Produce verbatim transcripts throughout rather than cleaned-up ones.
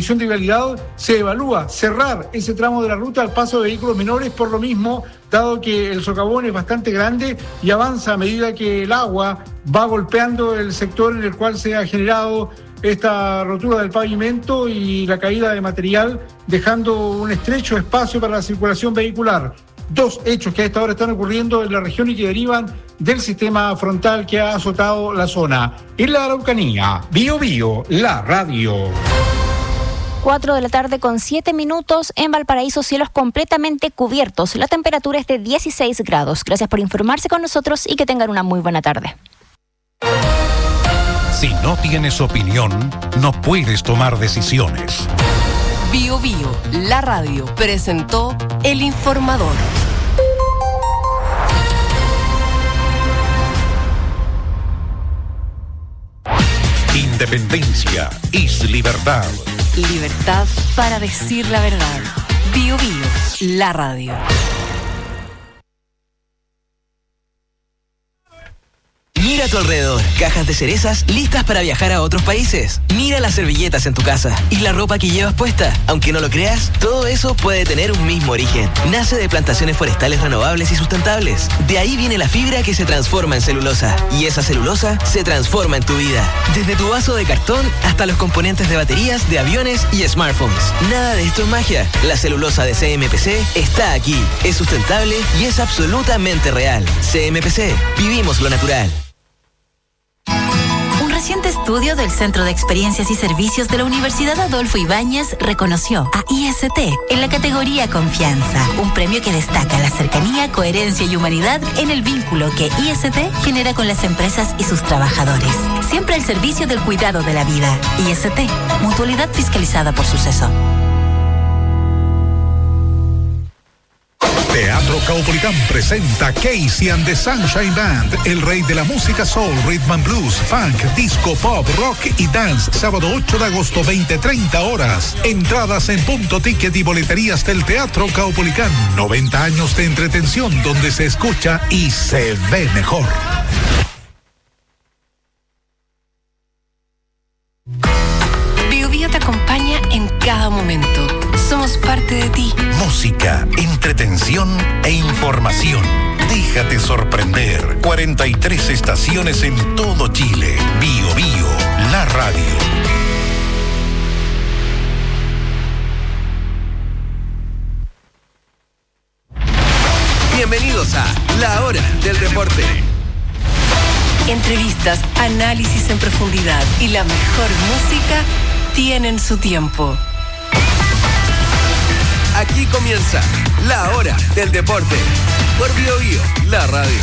condición de vialidad, se evalúa cerrar ese tramo de la ruta al paso de vehículos menores, por lo mismo, dado que el socavón es bastante grande y avanza a medida que el agua va golpeando el sector en el cual se ha generado esta rotura del pavimento y la caída de material, dejando un estrecho espacio para la circulación vehicular. Dos hechos que a esta hora están ocurriendo en la región y que derivan del sistema frontal que ha azotado la zona. En la Araucanía, Bío Bío, la radio. cuatro de la tarde con siete minutos. En Valparaíso, cielos completamente cubiertos. La temperatura es de dieciséis grados. Gracias por informarse con nosotros y que tengan una muy buena tarde. Si no tienes opinión, no puedes tomar decisiones. Bío Bío, la radio, presentó El Informador. Independencia es libertad. Libertad para decir la verdad. Bío Bío, la radio. Mira a tu alrededor, cajas de cerezas listas para viajar a otros países. Mira las servilletas en tu casa y la ropa que llevas puesta. Aunque no lo creas, todo eso puede tener un mismo origen. Nace de plantaciones forestales renovables y sustentables. De ahí viene la fibra que se transforma en celulosa. Y esa celulosa se transforma en tu vida. Desde tu vaso de cartón hasta los componentes de baterías, de aviones y smartphones. Nada de esto es magia. La celulosa de C M P C está aquí. Es sustentable y es absolutamente real. C M P C. Vivimos lo natural. Un reciente estudio del Centro de Experiencias y Servicios de la Universidad Adolfo Ibáñez reconoció a I S T en la categoría Confianza, un premio que destaca la cercanía, coherencia y humanidad en el vínculo que I S T genera con las empresas y sus trabajadores. Siempre al servicio del cuidado de la vida. I S T, mutualidad fiscalizada por Suceso. Teatro Caupolicán presenta Casey and the Sunshine Band, el rey de la música soul, rhythm and blues, funk, disco, pop, rock y dance. Sábado ocho de agosto, veinte treinta horas. Entradas en punto ticket y boleterías del Teatro Caupolicán. noventa años de entretención donde se escucha y se ve mejor. Bío Bío te acompaña en cada momento. Somos parte de ti. Música, entretención e información. Déjate sorprender. cuarenta y tres estaciones en todo Chile. Bío Bío, la radio. Bienvenidos a La Hora del Deporte. Entrevistas, análisis en profundidad y la mejor música tienen su tiempo. Aquí comienza La Hora del Deporte por Bío Bío, la radio.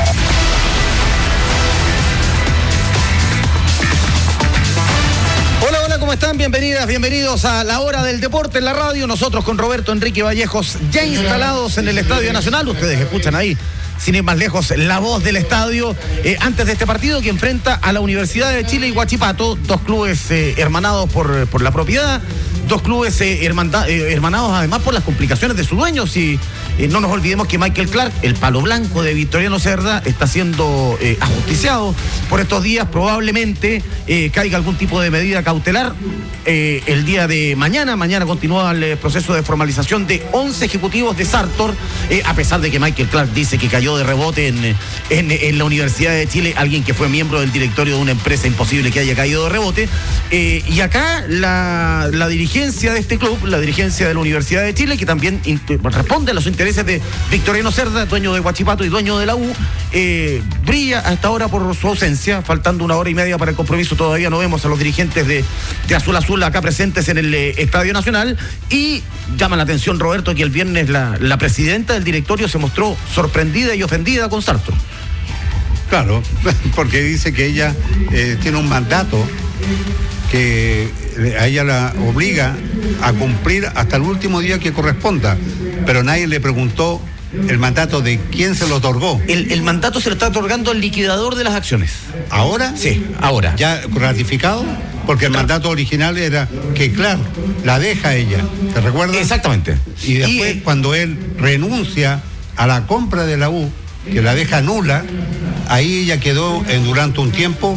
Hola, hola, ¿cómo están? Bienvenidas, bienvenidos a La Hora del Deporte en la radio. Nosotros con Roberto Enrique Vallejos ya instalados en el Estadio Nacional. Ustedes escuchan ahí, sin ir más lejos, la voz del estadio eh, antes de este partido que enfrenta a la Universidad de Chile y Huachipato, dos clubes eh, hermanados por, por la propiedad, dos clubes eh, hermanda, eh, hermanados además por las complicaciones de sus dueños. Y eh, no nos olvidemos que Michael Clark, el palo blanco de Victoriano Cerda, está siendo eh, ajusticiado por estos días. Probablemente eh, caiga algún tipo de medida cautelar eh, el día de mañana. Mañana continúa el eh, proceso de formalización de once ejecutivos de Sartor, eh, a pesar de que Michael Clark dice que cayó de rebote en, en, en la Universidad de Chile, alguien que fue miembro del directorio de una empresa, imposible que haya caído de rebote. Eh, y acá la, la dirigencia de este club, la dirigencia de la Universidad de Chile, que también inter- responde a los intereses de Victoriano Cerda, dueño de Huachipato y dueño de la U, eh, brilla hasta ahora por su ausencia, faltando una hora y media para el compromiso. Todavía no vemos a los dirigentes de, de Azul Azul acá presentes en el eh, Estadio Nacional. Y llama la atención, Roberto, que el viernes la, la presidenta del directorio se mostró sorprendida y ofendida con Sartor. Claro, porque dice que ella eh, tiene un mandato que a ella la obliga a cumplir hasta el último día que corresponda, pero nadie le preguntó el mandato de quién se lo otorgó. El, el mandato se lo está otorgando el liquidador de las acciones. ¿Ahora? Sí, ahora. ¿Ya ratificado? Porque el mandato original era que, claro, la deja ella, ¿te recuerdas? Exactamente. Y después, y, cuando él renuncia a la compra de la U, que la deja nula, ahí ella quedó en, durante un tiempo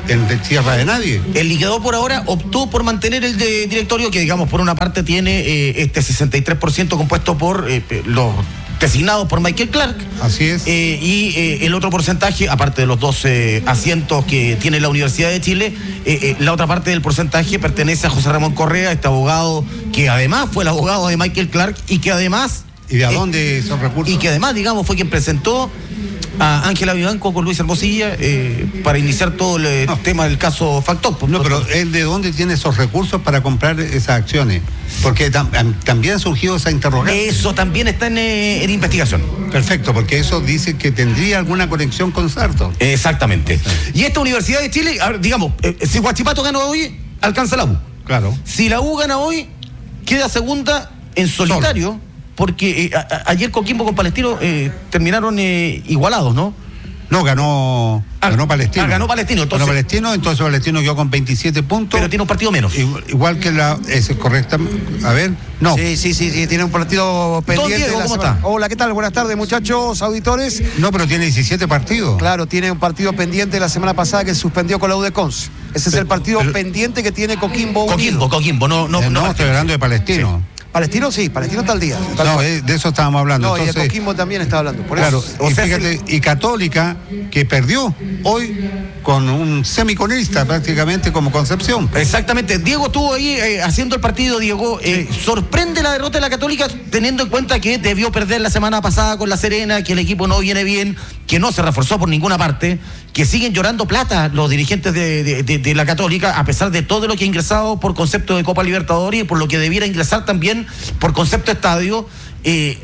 en tierra de nadie. El liquidador por ahora optó por mantener el de directorio, que digamos por una parte tiene eh, este sesenta y tres por ciento compuesto por eh, los designados por Michael Clark. Así es. Eh, y eh, el otro porcentaje, aparte de los doce asientos que tiene la Universidad de Chile, eh, eh, la otra parte del porcentaje pertenece a José Ramón Correa, este abogado que además fue el abogado de Michael Clark y que además... ¿Y de a eh, dónde esos recursos? Y que además, digamos, fue quien presentó a Ángela Vivanco con Luis Hermosilla eh, para iniciar todo el no. tema del caso Factor. No, pero él de dónde tiene esos recursos para comprar esas acciones, porque tam, también ha surgido esa interrogante. Eso también está en, eh, en investigación. Perfecto, porque eso dice que tendría alguna conexión con Sarto. Exactamente. Y esta Universidad de Chile, a ver, digamos, eh, si Huachipato gana hoy, alcanza la U. Claro. Si la U gana hoy, queda segunda en solitario. Solo. Porque eh, a, a, ayer Coquimbo con Palestino eh, terminaron eh, igualados, ¿no? No, ganó, ah, ganó Palestino. Ah, ganó Palestino, entonces. Ganó Palestino, entonces Palestino quedó con veintisiete puntos. Pero tiene un partido menos. Igual, igual que la. Es correcta. A ver, no. Sí, sí, sí, sí, tiene un partido pendiente. Don Diego, la ¿cómo semana. está? Hola, ¿qué tal? Buenas tardes, muchachos, auditores. No, pero tiene diecisiete partidos. Claro, tiene un partido pendiente la semana pasada que se suspendió con la U de Conce. Ese es el partido pero, pendiente que tiene Coquimbo. Coquimbo, Unido. Coquimbo, no, no, no. No, no estoy hablando de Palestino. Sí. Palestino sí, Palestino está al día. Está no, al de eso estábamos hablando. No, Entonces, y de Coquimbo también está hablando. Por claro, eso, y o sea, fíjate, y Católica, que perdió hoy con un semiconista prácticamente como Concepción. Exactamente. Diego estuvo ahí eh, haciendo el partido, Diego. Eh, sí. ¿Sorprende la derrota de la Católica teniendo en cuenta que debió perder la semana pasada con la Serena, que el equipo no viene bien, que no se reforzó por ninguna parte, que siguen llorando plata los dirigentes de, de, de, de la Católica, a pesar de todo lo que ha ingresado por concepto de Copa Libertadores y por lo que debiera ingresar también por concepto de estadio? Eh,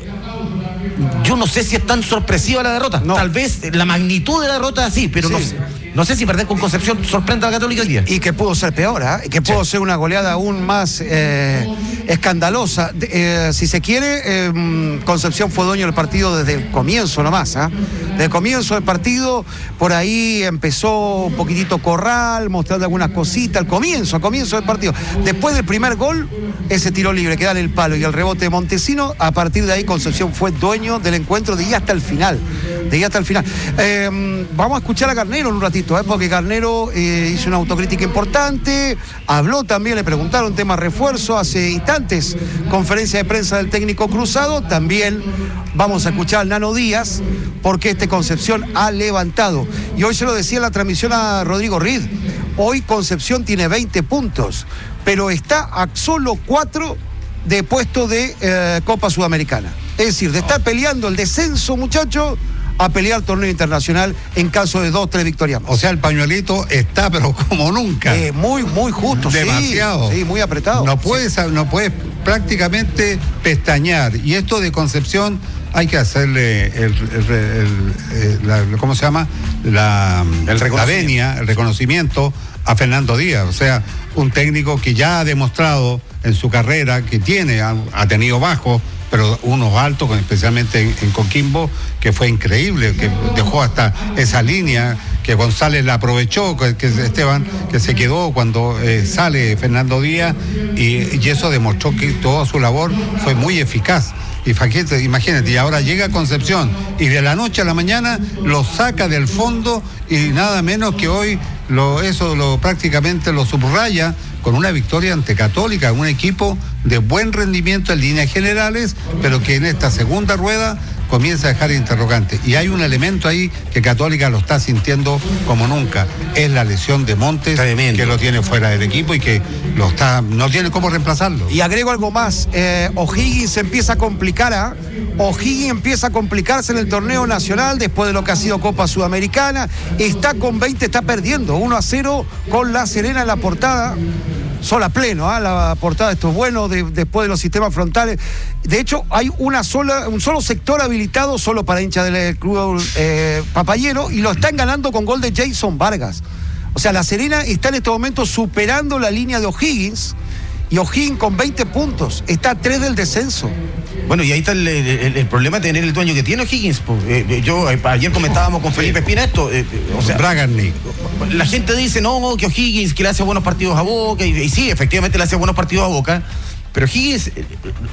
yo no sé si es tan sorpresiva la derrota. No. Tal vez la magnitud de la derrota sí, pero sí. no sé. No sé si perder con Concepción sorprende a la Católica hoy día. Y que pudo ser peor, ¿eh? Y que pudo sí. ser una goleada aún más eh, escandalosa. Eh, si se quiere, eh, Concepción fue dueño del partido desde el comienzo nomás, ¿eh? Desde el comienzo del partido, por ahí empezó un poquitito Corral, mostrando algunas cositas, al comienzo, al comienzo del partido. Después del primer gol, ese tiro libre que da en el palo y el rebote de Montesino, a partir de ahí Concepción fue dueño del encuentro de ahí hasta el final. De ahí hasta el final. Eh, vamos a escuchar a Carnero en un ratito. ¿eh? Porque Carnero eh, hizo una autocrítica importante, habló también, le preguntaron tema refuerzo hace instantes, conferencia de prensa del técnico Cruzado, también vamos a escuchar al Nano Díaz, porque este Concepción ha levantado, y hoy se lo decía en la transmisión a Rodrigo Reed, hoy Concepción tiene veinte puntos, pero está a solo cuatro de puesto de eh, Copa Sudamericana, es decir, de estar peleando el descenso, muchachos, a pelear torneo internacional en caso de dos, tres victorias más. O sea, el pañuelito está, pero como nunca. Eh, muy, muy justo. Demasiado. Sí, sí, muy apretado. No puedes, sí. no puedes prácticamente pestañear. Y esto de Concepción hay que hacerle el, el, el, el la, ¿cómo se llama? La, el la venia, el reconocimiento a Fernando Díaz. O sea, un técnico que ya ha demostrado en su carrera que tiene, ha, ha tenido bajos, pero unos altos, especialmente en, en Coquimbo, que fue increíble, que dejó hasta esa línea, que González la aprovechó, que, que Esteban, que se quedó cuando eh, sale Fernando Díaz, y, y eso demostró que toda su labor fue muy eficaz. Y Faquete, imagínate, y ahora llega Concepción, y de la noche a la mañana lo saca del fondo, y nada menos que hoy lo, eso lo prácticamente lo subraya con una victoria ante Católica, un equipo de buen rendimiento en líneas generales, pero que en esta segunda rueda comienza a dejar interrogantes. Y hay un elemento ahí que Católica lo está sintiendo como nunca, es la lesión de Montes, Tremendo. que lo tiene fuera del equipo y que lo está, no tiene cómo reemplazarlo. Y agrego algo más, eh, O'Higgins se empieza a complicar, ¿eh? O'Higgins empieza a complicarse en el torneo nacional después de lo que ha sido Copa Sudamericana, está con veinte, está perdiendo uno a cero con la Serena en la portada. Sola pleno, ¿eh? La portada, esto es bueno, de, después de los sistemas frontales. De hecho, hay una sola, un solo sector habilitado solo para hinchas del club eh, Papayero, y lo están ganando con gol de Jason Vargas. O sea, la Serena está en este momento superando la línea de O'Higgins, y O'Higgins con veinte puntos, está a tres del descenso. Bueno, y ahí está el, el, el problema de tener el dueño que tiene O'Higgins. Eh, yo eh, ayer comentábamos con Felipe Espina esto. Eh, o sea, Bragarnik. La gente dice, no, que O'Higgins, que le hace buenos partidos a Boca, y, y sí, efectivamente le hace buenos partidos a Boca, pero O'Higgins eh,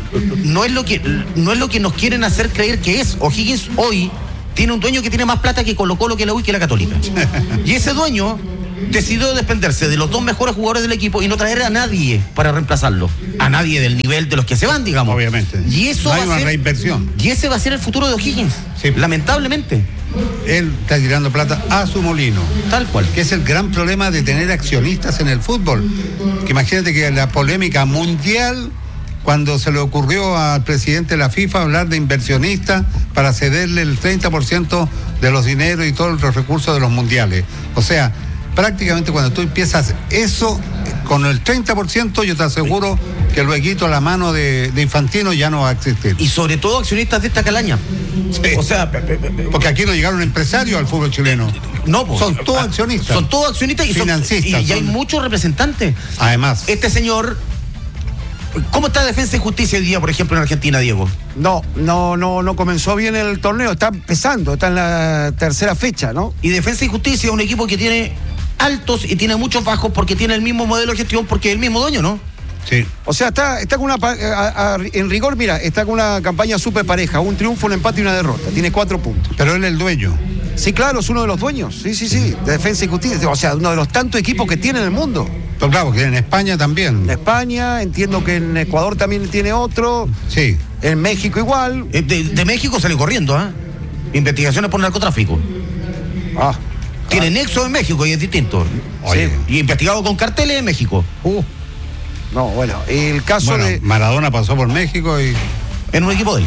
no es lo que no es lo que nos quieren hacer creer que es. O'Higgins hoy tiene un dueño que tiene más plata que Colo Colo, que la U y que la Católica. Y ese dueño decidió desprenderse de los dos mejores jugadores del equipo y no traer a nadie para reemplazarlo. A nadie del nivel de los que se van, digamos. Obviamente. Y eso no hay va una a ser, reinversión. Y ese va a ser el futuro de O'Higgins. Sí. Lamentablemente. Él está tirando plata a su molino. Tal cual. Que es el gran problema de tener accionistas en el fútbol. Que imagínate que la polémica mundial, cuando se le ocurrió al presidente de la FIFA hablar de inversionistas para cederle el treinta por ciento de los dineros y todos los recursos de los mundiales. O sea, prácticamente cuando tú empiezas eso, con el treinta por ciento yo te aseguro que luego la mano de, de Infantino ya no va a existir. Y sobre todo accionistas de esta calaña. Sí. O sea, porque aquí no llegaron empresarios al fútbol chileno. No, pues, son todos accionistas. Son todos accionistas y, financistas, son, y, y son... hay muchos representantes. Además. Este señor, ¿cómo está Defensa y Justicia hoy día, por ejemplo, en Argentina, Diego? No, no, no, no comenzó bien el torneo, está empezando, está en la tercera fecha, ¿no? Y Defensa y Justicia es un equipo que tiene altos y tiene muchos bajos porque tiene el mismo modelo de gestión, porque es el mismo dueño, ¿no? Sí. O sea, está, está con una a, a, en rigor, mira, está con una campaña súper pareja, un triunfo, un empate y una derrota, tiene cuatro puntos. Pero él es el dueño. Sí, claro, es uno de los dueños, sí, sí, sí, de Defensa y Justicia, o sea, uno de los tantos equipos que tiene en el mundo. Pero claro, que en España también. En España, entiendo que en Ecuador también tiene otro. Sí. En México igual. De, de México sale corriendo, ¿ah? ¿eh? Investigaciones por narcotráfico. Ah. Tiene nexo en México y es distinto. Oye. Sí. Y investigado con carteles en México. Uh. No, bueno, el caso bueno, de... Maradona pasó por México y... En un equipo de él.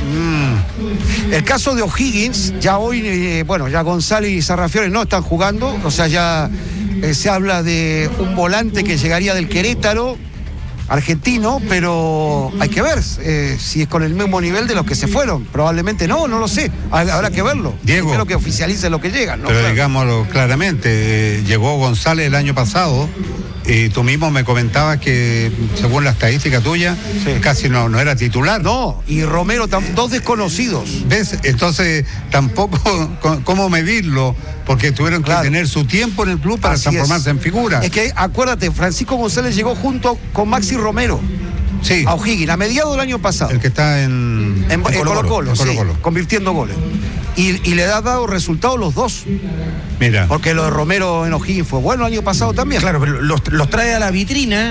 Mm. El caso de O'Higgins, ya hoy, eh, bueno, ya González y Sarrafiore no están jugando, o sea, ya eh, se habla de un volante que llegaría del Querétaro, argentino, pero hay que ver eh, si es con el mismo nivel de los que se fueron. Probablemente no, no lo sé, habrá que verlo. Diego. Espero que oficialice lo que llegan, ¿no? Pero claro. digámoslo claramente, eh, llegó González el año pasado y tú mismo me comentabas que según la estadística tuya, sí, casi no, no era titular. No, y Romero, dos desconocidos. ¿Ves? Entonces tampoco cómo medirlo, porque tuvieron que claro. tener su tiempo en el club para Así transformarse es. en figura. Es que acuérdate, Francisco González llegó junto con Maxi Romero. Sí. A O'Higgins, a mediados del año pasado. El que está en, en, en Colo-Colo, sí, Colo-Colo. Convirtiendo goles. Y, y le ha dado resultados los dos. Mira. Porque lo de Romero en O'Higgins fue bueno el año pasado también. Claro, pero los, los trae a la vitrina,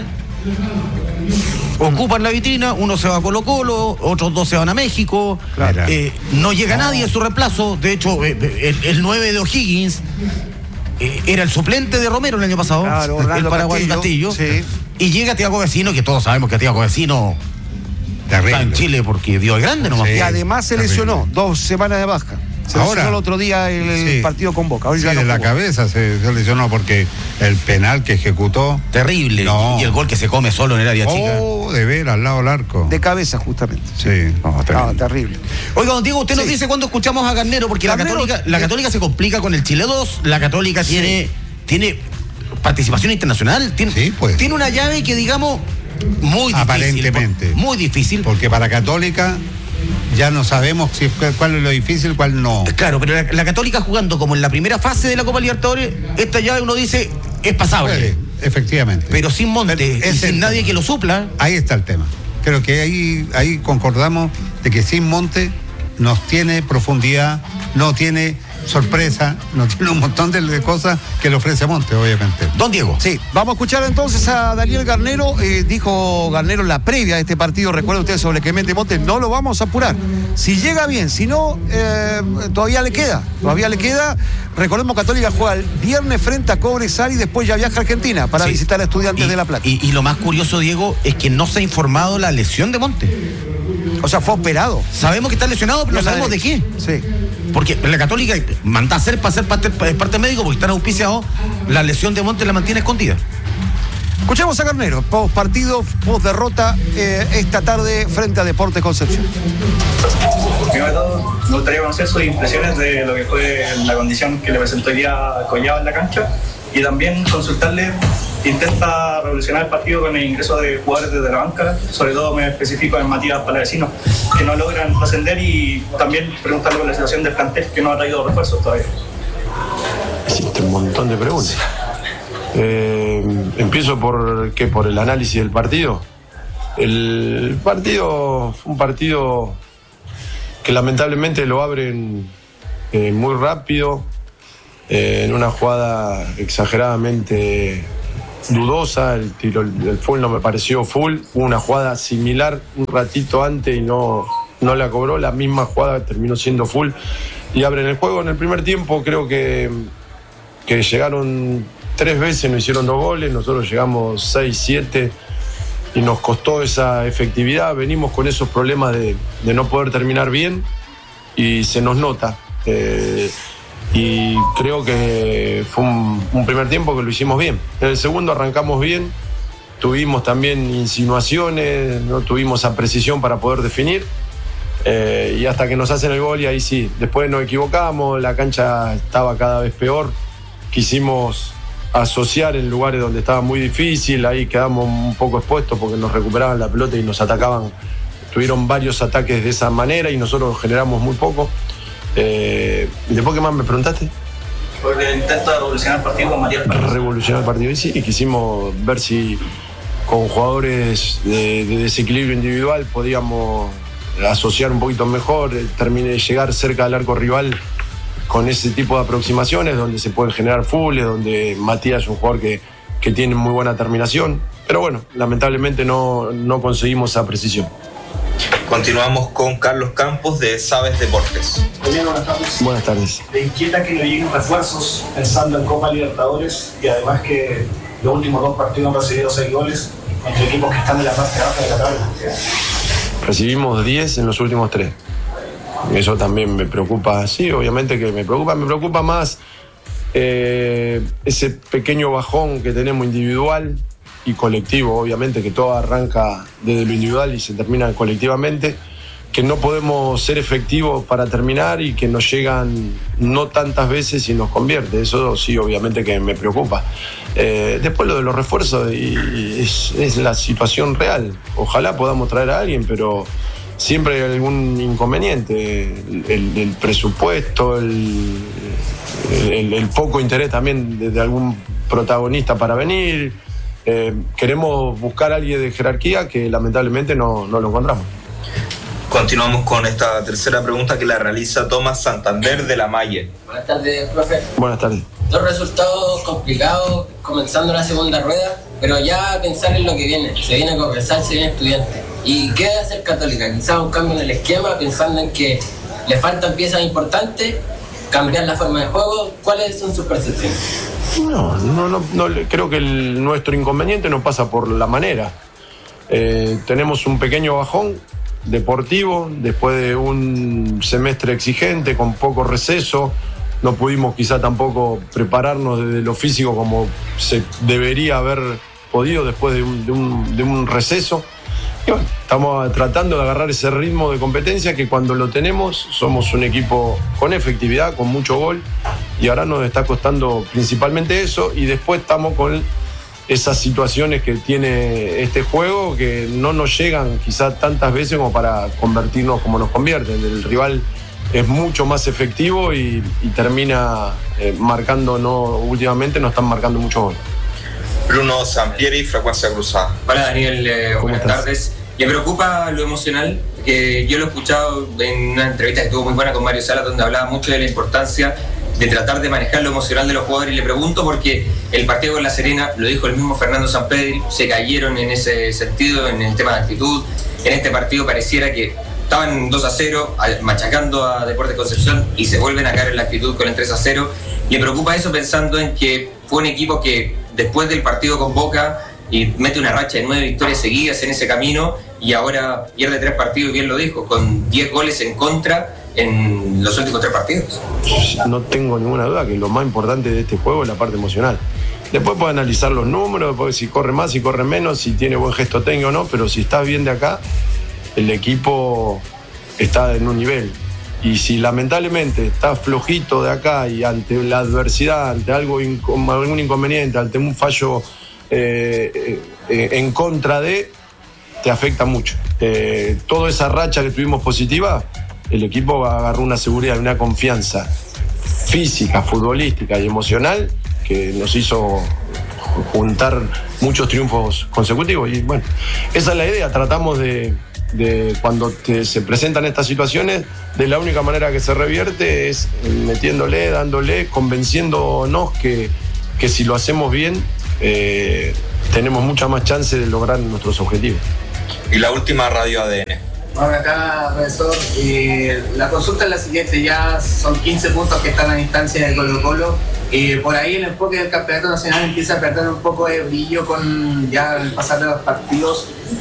ocupan la vitrina, uno se va a Colo-Colo, otros dos se van a México, claro. eh, no llega no. nadie en su reemplazo. De hecho, eh, el, el nueve de O'Higgins eh, era el suplente de Romero el año pasado, claro, el paraguayo Castillo, sí. Y llega Thiago Vecino, que todos sabemos que Thiago Vecino está en Chile porque dio el grande nomás. Sí, y además se lesionó, dos semanas de baja. Se Ahora, lesionó el otro día el, el sí, partido con Boca. Hoy sí, ya no de la jugó. cabeza se, se lesionó porque el penal que ejecutó... Terrible. No. Y el gol que se come solo en el área oh, chica. Oh, de ver, al lado del arco. De cabeza, justamente. Sí. No, terrible. No, terrible. Oiga, don Diego, usted sí. nos dice cuando escuchamos a Garnero, porque Garnero, la Católica la Católica se complica con el Chile dos, la Católica sí. tiene, tiene participación internacional, tiene, sí, pues. tiene una llave que, digamos, muy difícil. Aparentemente. Por, muy difícil. Porque para Católica... ya no sabemos si, cuál es lo difícil, cuál no. Claro, pero la, la Católica jugando como en la primera fase de la Copa Libertadores, esta llave uno dice es pasable. Puede, efectivamente. Pero sin Monte pero y sin nadie tema. que lo supla. Ahí está el tema. Creo que ahí, ahí concordamos de que sin Monte nos tiene profundidad, no tiene sorpresa, no tiene un montón de cosas que le ofrece Monte, obviamente. Don Diego. Sí, vamos a escuchar entonces a Daniel Garnero. Eh, dijo Garnero en la previa de este partido, recuerda usted, sobre Clemente Monte, no lo vamos a apurar. Si llega bien, si no, eh, todavía le queda, todavía le queda. Recordemos, Católica juega el viernes frente a Cobresal y después ya viaja a Argentina para sí. visitar a Estudiantes y, de La Plata. Y, y lo más curioso, Diego, es que no se ha informado la lesión de Monte. O sea, fue operado. Sabemos que está lesionado, pero no sabemos de qué. Sí. Porque la Católica manda a hacer para ser parte, parte médico porque están auspiciados. La lesión de Monte la mantiene escondida. Escuchemos a Garnero, post partido, post derrota eh, esta tarde frente a Deportes Concepción. Primero de todo, me gustaría conocer sus impresiones de lo que fue la condición que le presentó hoy día Collado en la cancha y también consultarle. Intenta revolucionar el partido con el ingreso de jugadores desde la banca, sobre todo me especifico en Matías Palavecino, que no logran ascender, y también preguntarle por la situación del plantel, que no ha traído refuerzos todavía. Hiciste un montón de preguntas. Eh, empiezo por ¿qué? Por el análisis del partido. El partido fue un partido que lamentablemente lo abren eh, muy rápido, eh, en una jugada exageradamente dudosa, el tiro, el full no me pareció full, hubo una jugada similar un ratito antes y no, no la cobró, la misma jugada terminó siendo full y abren el juego. En el primer tiempo creo que, que llegaron tres veces, nos hicieron dos goles, nosotros llegamos seis, siete y nos costó esa efectividad, venimos con esos problemas de, de no poder terminar bien y se nos nota. Eh, y creo que fue un, un primer tiempo que lo hicimos bien. En el segundo arrancamos bien, tuvimos también insinuaciones, no tuvimos esa precisión para poder definir, eh, y hasta que nos hacen el gol y ahí sí, después nos equivocamos, la cancha estaba cada vez peor, quisimos asociar en lugares donde estaba muy difícil, ahí quedamos un poco expuestos porque nos recuperaban la pelota y nos atacaban, tuvieron varios ataques de esa manera y nosotros generamos muy poco. Eh, ¿Después qué más me preguntaste? Porque intenta revolucionar el partido con Matías Pérez. Revolucionar el partido, y sí, y quisimos ver si con jugadores de, de desequilibrio individual podíamos asociar un poquito mejor, terminé llegar cerca del arco rival con ese tipo de aproximaciones donde se pueden generar fulles, donde Matías es un jugador que, que tiene muy buena terminación, pero bueno, lamentablemente no, no conseguimos esa precisión. Continuamos con Carlos Campos de Sabes Deportes. Buenas tardes. Buenas tardes. ¿Le inquieta que no lleguen refuerzos pensando en Copa Libertadores y además que los últimos dos partidos han recibido seis goles contra equipos que están en la parte baja de la tabla? Recibimos diez en los últimos tres. Eso también me preocupa, sí, obviamente que me preocupa, me preocupa más eh, ese pequeño bajón que tenemos individual y colectivo, obviamente que todo arranca desde lo individual y se termina colectivamente, que no podemos ser efectivos para terminar y que nos llegan no tantas veces y nos convierte. Eso sí, obviamente que me preocupa. Eh, después lo de los refuerzos y, y es, es la situación real. Ojalá podamos traer a alguien, pero siempre hay algún inconveniente. El, el, el presupuesto, el, el, el poco interés también de, de algún protagonista para venir. Eh, queremos buscar a alguien de jerarquía que lamentablemente no, no lo encontramos. Continuamos con esta tercera pregunta que la realiza Tomás Santander de La Malle. Buenas tardes, profe. Buenas tardes. Dos resultados complicados comenzando la segunda rueda, pero ya pensar en lo que viene. Se viene Cobresal, se viene Estudiantes. ¿Y qué debe hacer Católica? Quizás un cambio en el esquema, pensando en que le faltan piezas importantes, cambiar la forma de juego. ¿Cuáles son sus percepciones? No, no, no, no, creo que el, nuestro inconveniente no pasa por la manera. Eh, tenemos un pequeño bajón deportivo después de un semestre exigente con poco receso. No pudimos quizá tampoco prepararnos desde lo físico como se debería haber podido después de un, de un, de un receso. Y bueno, estamos tratando de agarrar ese ritmo de competencia que cuando lo tenemos somos un equipo con efectividad, con mucho gol, y ahora nos está costando principalmente eso, y después estamos con esas situaciones que tiene este juego que no nos llegan quizás tantas veces como para convertirnos como nos convierten. El rival es mucho más efectivo y, y termina eh, marcando, no, últimamente nos están marcando mucho gol. Bruno Sampieri, Frecuencia Cruzada. Hola Daniel, eh, buenas estás? tardes. ¿Le preocupa lo emocional? Que yo lo he escuchado en una entrevista que estuvo muy buena con Mario Salas, donde hablaba mucho de la importancia de tratar de manejar lo emocional de los jugadores, y le pregunto porque el partido con La Serena, lo dijo el mismo Fernando Sampedri, se cayeron en ese sentido, en el tema de actitud. En este partido pareciera que estaban dos a cero, machacando a Deportes Concepción, y se vuelven a caer en la actitud con el tres a cero. ¿Le preocupa eso pensando en que fue un equipo que después del partido con Boca y mete una racha de nueve victorias seguidas en ese camino, y ahora pierde tres partidos, bien lo dijo, con diez goles en contra en los últimos tres partidos? No tengo ninguna duda que lo más importante de este juego es la parte emocional. Después puedo analizar los números, después si corre más, si corre menos, si tiene buen gesto técnico o no, pero si estás bien de acá, el equipo está en un nivel. Y si lamentablemente está flojito de acá y ante la adversidad, ante algo inco- algún inconveniente, ante un fallo eh, eh, en contra de, te afecta mucho. Eh, toda esa racha que tuvimos positiva, el equipo agarró una seguridad y una confianza física, futbolística y emocional que nos hizo juntar muchos triunfos consecutivos. Y bueno, esa es la idea, tratamos de, de cuando te, se presentan estas situaciones, de la única manera que se revierte es metiéndole, dándole, convenciéndonos que, que si lo hacemos bien, eh, tenemos mucha más chance de lograr nuestros objetivos. Y la última, Radio A D N. Ahora acá, profesor, eh, la consulta es la siguiente, ya son quince puntos que están a distancia de Colo Colo. Eh, por ahí el enfoque del campeonato nacional empieza a perder un poco de brillo con ya el pasar de los partidos.